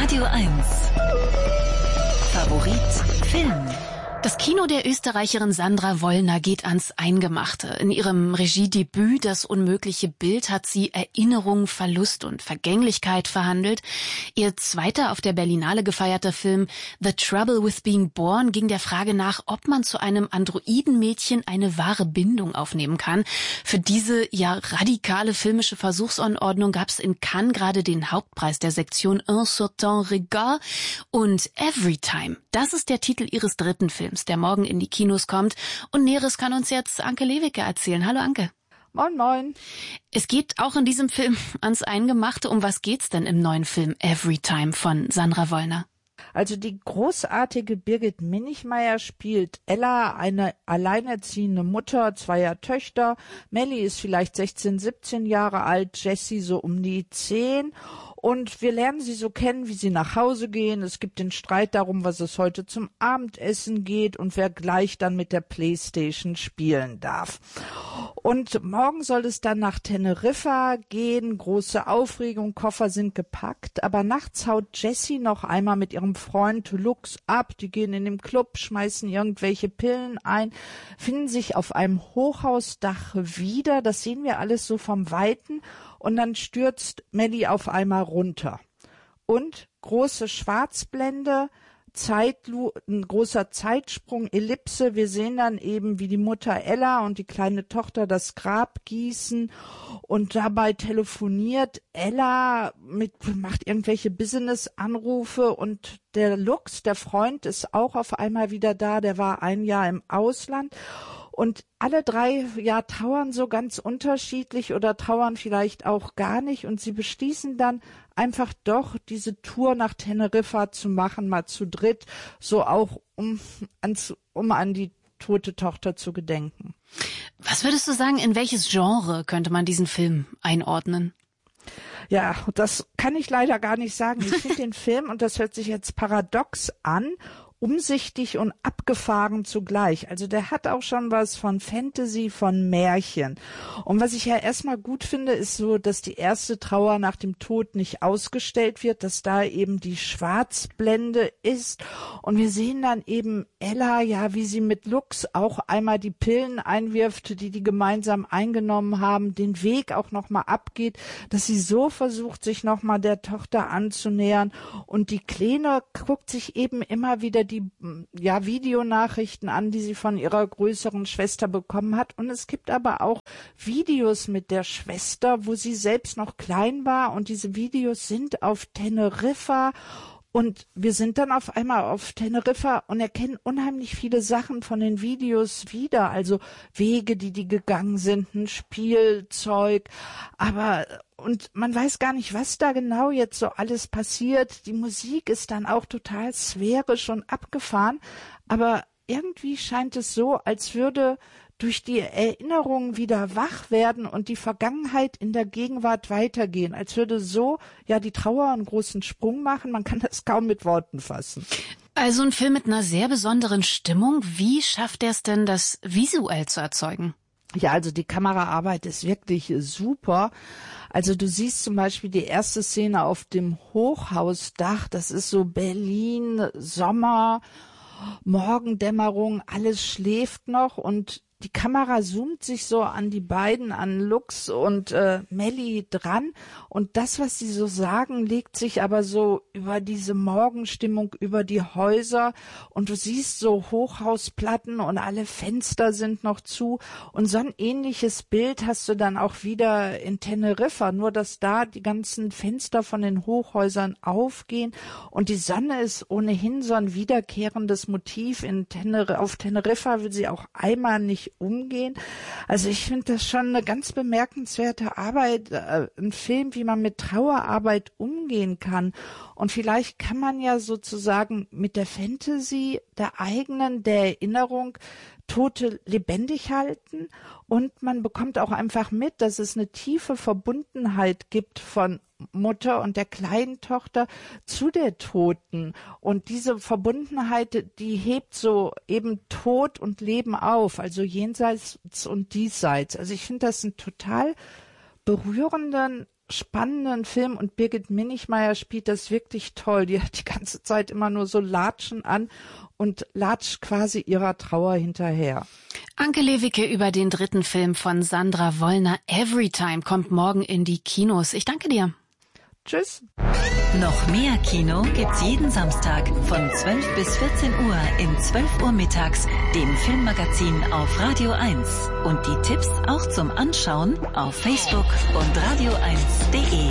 Radio 1. Favorit Film. Das Kino der Österreicherin Sandra Wollner geht ans Eingemachte. In ihrem Regiedebüt Das unmögliche Bild hat sie Erinnerung, Verlust und Vergänglichkeit verhandelt. Ihr zweiter auf der Berlinale gefeierter Film The Trouble with Being Born ging der Frage nach, ob man zu einem Androidenmädchen eine wahre Bindung aufnehmen kann. Für diese radikale filmische Versuchsanordnung gab es in Cannes gerade den Hauptpreis der Sektion Un certain regard und Everytime. Das ist der Titel ihres dritten Films, der morgen in die Kinos kommt. Und Näheres kann uns jetzt Anke Lewicke erzählen. Hallo Anke. Moin, moin. Es geht auch in diesem Film ans Eingemachte. Um was geht's denn im neuen Film Everytime von Sandra Wollner? Also die großartige Birgit Minichmeier spielt Ella, eine alleinerziehende Mutter zweier Töchter. Melly ist vielleicht 16, 17 Jahre alt, Jessie so um die 10. Und wir lernen sie so kennen, wie sie nach Hause gehen. Es gibt den Streit darum, was es heute zum Abendessen geht und wer gleich dann mit der Playstation spielen darf. Und morgen soll es dann nach Teneriffa gehen. Große Aufregung, Koffer sind gepackt. Aber nachts haut Jessie noch einmal mit ihrem Freund Lux ab. Die gehen in den Club, schmeißen irgendwelche Pillen ein, finden sich auf einem Hochhausdach wieder. Das sehen wir alles so vom Weiten. Und dann stürzt Melly auf einmal runter. Und große Schwarzblende, ein großer Zeitsprung, Ellipse. Wir sehen dann eben, wie die Mutter Ella und die kleine Tochter das Grab gießen. Und dabei telefoniert Ella, macht irgendwelche Business-Anrufe. Und der Lux, der Freund, ist auch auf einmal wieder da. Der war ein Jahr im Ausland. Und alle drei trauern so ganz unterschiedlich oder trauern vielleicht auch gar nicht. Und sie beschließen dann einfach doch diese Tour nach Teneriffa zu machen, mal zu dritt, so auch um an die tote Tochter zu gedenken. Was würdest du sagen, in welches Genre könnte man diesen Film einordnen? Ja, das kann ich leider gar nicht sagen. Ich finde den Film, und das hört sich jetzt paradox an, umsichtig und abgefahren zugleich. Also der hat auch schon was von Fantasy, von Märchen. Und was ich ja erstmal gut finde, ist so, dass die erste Trauer nach dem Tod nicht ausgestellt wird, dass da eben die Schwarzblende ist. Und wir sehen dann eben Ella, wie sie mit Lux auch einmal die Pillen einwirft, die gemeinsam eingenommen haben, den Weg auch nochmal abgeht, dass sie so versucht, sich nochmal der Tochter anzunähern. Und die Kleine guckt sich eben immer wieder die Videonachrichten an, die sie von ihrer größeren Schwester bekommen hat. Und es gibt aber auch Videos mit der Schwester, wo sie selbst noch klein war. Und diese Videos sind auf Teneriffa. Und wir sind dann auf einmal auf Teneriffa und erkennen unheimlich viele Sachen von den Videos wieder. Also Wege, die gegangen sind, ein Spielzeug. Und man weiß gar nicht, was da genau jetzt so alles passiert. Die Musik ist dann auch total sphärisch und abgefahren. Aber irgendwie scheint es so, als würde durch die Erinnerung wieder wach werden und die Vergangenheit in der Gegenwart weitergehen. Als würde so die Trauer einen großen Sprung machen. Man kann das kaum mit Worten fassen. Also ein Film mit einer sehr besonderen Stimmung. Wie schafft er es denn, das visuell zu erzeugen? Ja, also die Kameraarbeit ist wirklich super. Also du siehst zum Beispiel die erste Szene auf dem Hochhausdach. Das ist so Berlin, Sommer, Morgendämmerung, alles schläft noch und die Kamera zoomt sich so an die beiden, an Lux und Melly dran. Und das, was sie so sagen, legt sich aber so über diese Morgenstimmung, über die Häuser. Und du siehst so Hochhausplatten und alle Fenster sind noch zu. Und so ein ähnliches Bild hast du dann auch wieder in Teneriffa. Nur, dass da die ganzen Fenster von den Hochhäusern aufgehen. Und die Sonne ist ohnehin so ein wiederkehrendes Motiv. Auf Teneriffa will sie auch einmal nicht umgehen. Also ich finde das schon eine ganz bemerkenswerte Arbeit, ein Film, wie man mit Trauerarbeit umgehen kann. Und vielleicht kann man ja sozusagen mit der Fantasy der Erinnerung Tote lebendig halten und man bekommt auch einfach mit, dass es eine tiefe Verbundenheit gibt von Mutter und der kleinen Tochter zu der Toten. Und diese Verbundenheit, die hebt so eben Tod und Leben auf, also jenseits und diesseits. Also ich finde das einen total berührenden spannenden Film und Birgit Minichmayr spielt das wirklich toll. Die hat die ganze Zeit immer nur so Latschen an und latscht quasi ihrer Trauer hinterher. Anke Lewicke über den dritten Film von Sandra Wollner, Everytime, kommt morgen in die Kinos. Ich danke dir. Tschüss. Noch mehr Kino gibt's jeden Samstag von 12 bis 14 Uhr in 12 Uhr mittags, dem Filmmagazin auf Radio 1. Und die Tipps auch zum Anschauen auf Facebook und radio1.de.